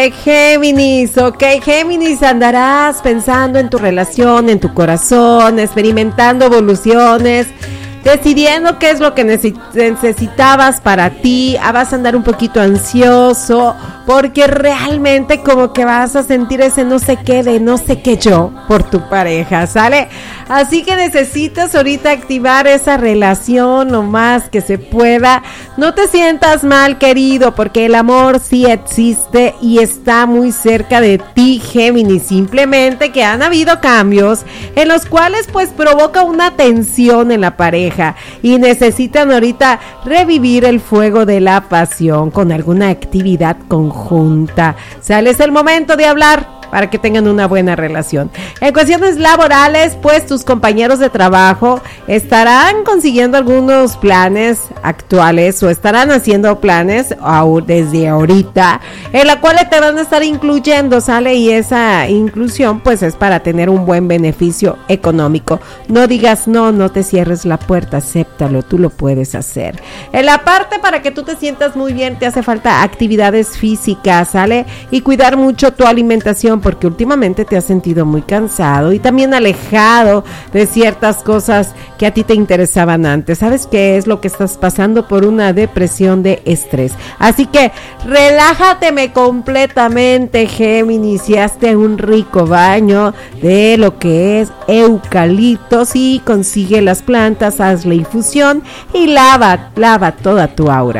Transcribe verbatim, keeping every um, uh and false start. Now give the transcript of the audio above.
Géminis, ok, Géminis, andarás pensando en tu relación, en tu corazón, experimentando evoluciones, decidiendo qué es lo que necesitabas para ti. Vas a andar un poquito ansioso porque realmente como que vas a sentir ese no sé qué de no sé qué yo por tu pareja, ¿sale? Así que necesitas ahorita activar esa relación lo más que se pueda. No te sientas mal, querido, porque el amor sí existe y está muy cerca de ti, Géminis. Simplemente que han habido cambios en los cuales pues provoca una tensión en la pareja y necesitan ahorita revivir el fuego de la pasión con alguna actividad conjunta. ¿Sale? Es el momento de hablar para que tengan una buena relación. En cuestiones laborales, pues tus compañeros de trabajo estarán consiguiendo algunos planes actuales o estarán haciendo planes desde ahorita, en la cual te van a estar incluyendo, ¿sale? Y esa inclusión pues es para tener un buen beneficio económico. No digas no, no te cierres la puerta, acéptalo, tú lo puedes hacer. En la parte para que tú te sientas muy bien, te hace falta actividades físicas, ¿sale? Y cuidar mucho tu alimentación, porque últimamente te has sentido muy cansado y también alejado de ciertas cosas que a ti te interesaban antes. ¿Sabes qué es lo que estás pasando? Por una depresión de estrés. Así que relájateme completamente, Géminis, y hazte un rico baño de lo que es eucaliptos y consigue las plantas, haz la infusión y lava, lava toda tu aura.